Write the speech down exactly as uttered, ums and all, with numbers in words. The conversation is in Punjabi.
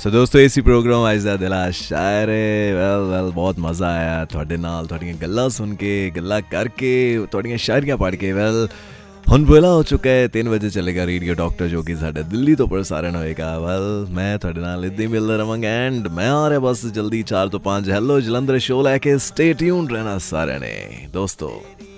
ਸੋ ਦੋਸਤੋ ਇਸੀ ਪ੍ਰੋਗਰਾਮ ਅੱਜ ਦਾ ਦਿਲਾ ਸ਼ਾਇਰ ਵੈਲ ਵੈਲ ਬਹੁਤ ਮਜ਼ਾ ਆਇਆ ਤੁਹਾਡੇ ਨਾਲ ਤੁਹਾਡੀਆਂ ਗੱਲਾਂ ਸੁਣ ਕੇ ਗੱਲਾਂ ਕਰਕੇ ਤੁਹਾਡੀਆਂ ਸ਼ਾਇਰੀਆਂ ਪੜ੍ਹ ਕੇ ਵੈਲ ਹੁਣ ਵੇਲਾ ਹੋ ਚੁੱਕਾ ਹੈ ਤਿੰਨ ਵਜੇ ਚੱਲੇਗਾ ਰੇਡੀਓ ਡਾਕਟਰ ਜੋ ਕਿ ਸਾਡੇ ਦਿੱਲੀ ਤੋਂ ਪ੍ਰਸਾਰਣ ਹੋਏਗਾ ਵੈਲ ਮੈਂ ਤੁਹਾਡੇ ਨਾਲ ਇੱਦਾਂ ਹੀ ਮਿਲਦਾ ਰਵਾਂਗਾ ਐਂਡ ਮੈਂ ਆ ਰਿਹਾ ਬਸ ਜਲਦੀ ਚਾਰ ਤੋਂ ਪੰਜ ਹੈਲੋ ਜਲੰਧਰ ਸ਼ੋਅ ਲੈ ਕੇ ਸਟੇ ਟਿਊਨ ਰਹਿਣਾ ਸਾਰਿਆਂ ਨੇ ਦੋਸਤੋ।